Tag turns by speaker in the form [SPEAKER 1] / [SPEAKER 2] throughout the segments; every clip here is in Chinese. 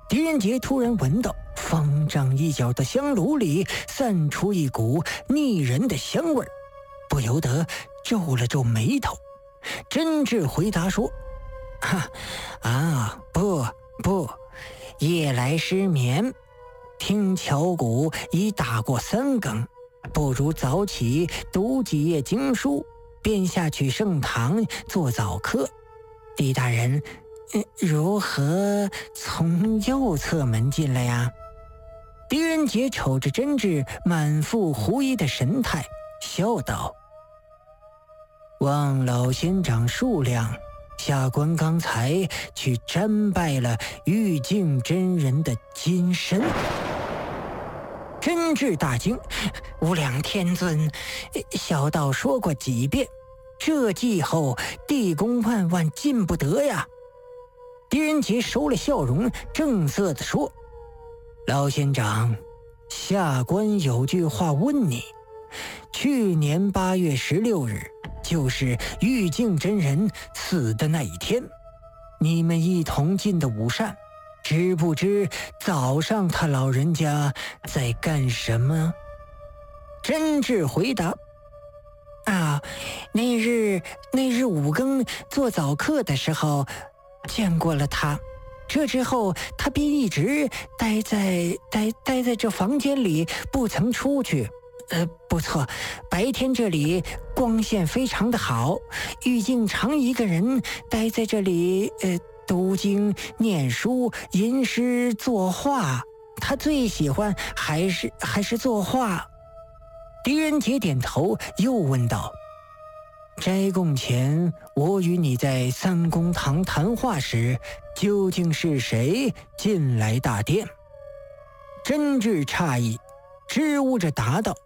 [SPEAKER 1] 狄仁杰突然闻到方丈一角的香炉里散出一股腻人的香味儿，不由得皱了皱眉头。真挚回答说：不，夜来失眠，听敲鼓已打过3更，不如早起读几页经书，便下去圣堂做早课。狄大人，如何从右侧门进来呀？狄仁杰瞅着真挚满腹狐疑的神态，笑道：望老仙长恕谅，下官刚才去瞻拜了玉净真人的金身。真挚大惊：无量天尊，小道说过几遍，这计后地宫万万进不得呀。狄仁杰收了笑容，正色地说：老仙长，下官有句话问你，去年8月16日就是玉净真人死的那一天，你们一同进的午膳，知不知早上他老人家在干什么？真挚回答：那日5更做早课的时候见过了他，这之后他便一直待在这房间里，不曾出去。不错，白天这里光线非常的好，玉净常一个人待在这里，读经、念书、吟诗、作画。他最喜欢还是作画。狄仁杰点头，又问道：斋供前，我与你在三公堂谈话时，究竟是谁进来大殿？真挚诧异，支吾着答道：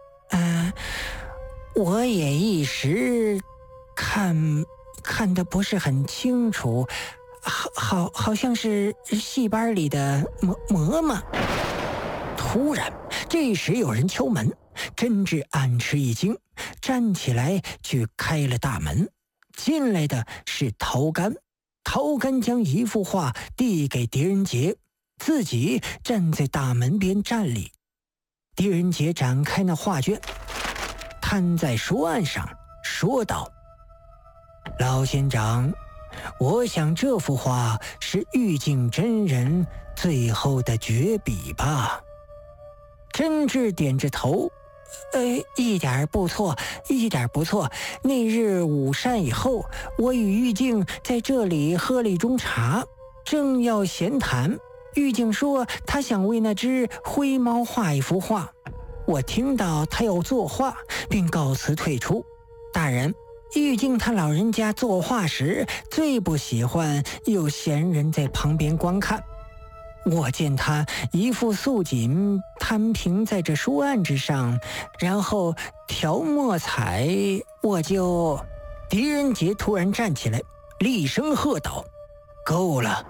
[SPEAKER 1] 我也一时看得不是很清楚，好像是戏班里的嬷嬷。突然，这时有人敲门，真挚暗吃一惊，站起来去开了大门。进来的是陶干，陶干将一幅画递给狄仁杰，自己站在大门边站立。狄仁杰展开那画卷，摊在书案上，说道：老仙长，我想这幅画是玉净真人最后的绝笔吧？真挚点着头：一点不错。那日午膳以后，我与玉净在这里喝了一盅茶，正要闲谈，玉净说他想为那只灰猫画一幅画。我听到他要作画，便告辞退出。大人，玉净他老人家作画时最不喜欢有闲人在旁边观看。我见他一副素锦摊平在这书案之上，然后调墨彩，我就……狄仁杰突然站起来，厉声喝道：够了！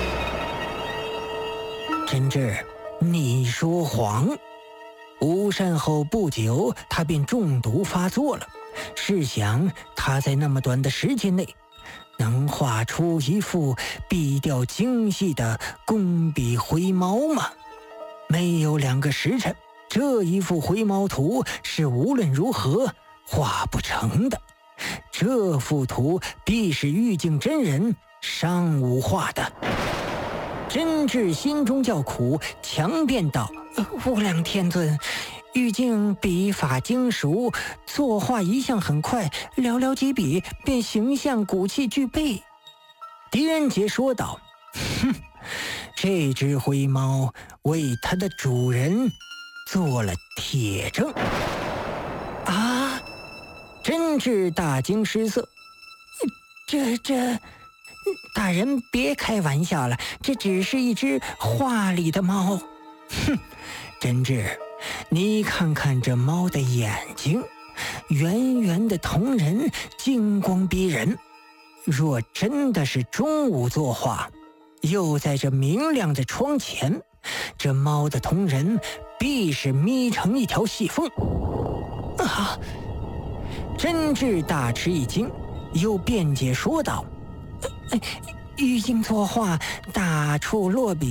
[SPEAKER 1] 真挚，你说谎！午膳后不久，他便中毒发作了。试想，他在那么短的时间内，能画出一幅笔调精细的工笔灰猫吗？没有2个时辰，这一幅灰猫图是无论如何画不成的。这幅图必是玉净真人上午画的。真挚心中叫苦，强辩道：无量天尊，玉净笔法精熟，作画一向很快，寥寥几笔便形象骨气俱备。狄仁杰说道：这只灰猫为它的主人做了铁证。真挚大惊失色：这大人别开玩笑了，这只是一只画里的猫。真挚，你看看这猫的眼睛，圆圆的瞳仁，金光逼人。若真的是中午作画，又在这明亮的窗前，这猫的瞳仁必是眯成一条细缝。真挚大吃一惊，又辩解说道：玉净作画打处落笔